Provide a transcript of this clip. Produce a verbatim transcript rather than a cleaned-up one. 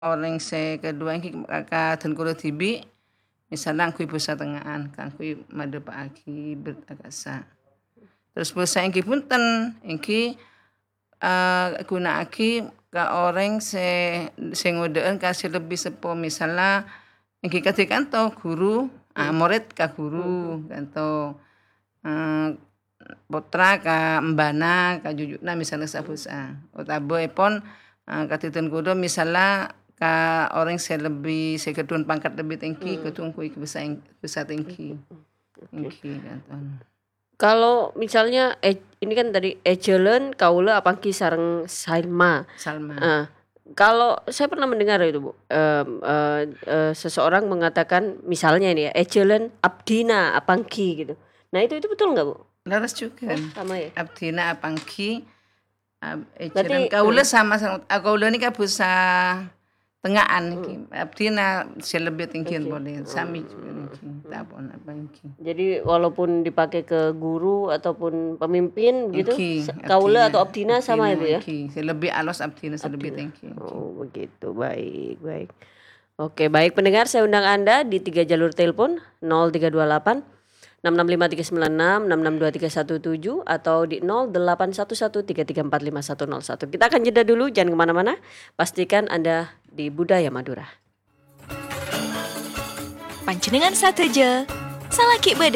Orang se kedua iki ka Dengkulu Tibi misalnya kui busa tengahan kan kui made paaki beragasa. Terus busa ingki punten ingki uh, gunakake ka orang se sing ngodeun kasih lebih sepo misalnya ingki kadhe kanto guru ah, murid ka guru kanto uh, putra ka mbana ka jujukna misalnya sabusa. Utaboe pon uh, katiten kudo misalnya ka orang se lebih se kedun pangkat lebih tinggi kedun kui bisa bisa tinggi. Ingki kanton. Kalau misalnya eh, ini kan tadi ejelen kaula apangki sareng salma. Salma. Nah, kalau saya pernah mendengar itu Bu, em, eh, eh, seseorang mengatakan misalnya ini ya ejelen abdina apangki gitu. Nah itu itu betul nggak Bu? Laras juga. Oh, sama ya. Abdina apangki ab, Berarti, ejelen kaula sama sama kaula ini ka busa tengahan iki. Abdina se lebih tinggi boleh sami juga iki. Tapon apangki. Jadi walaupun dipakai ke guru ataupun pemimpin gitu, Iki, kaula abdina, atau abdina sama ya Bu ya? iki. Se lebih alus abdina se lebih tinggi. Oh begitu, baik, baik. Oke, baik pendengar, saya undang Anda di tiga jalur telepon nol tiga dua delapan enam enam lima tiga sembilan enam, enam enam dua tiga satu tujuh atau di nol delapan satu satu tiga tiga empat lima satu nol satu. Kita akan jeda dulu, jangan kemana-mana. Pastikan Anda di Budaya Madura. Panjenengan sateja, salaki bade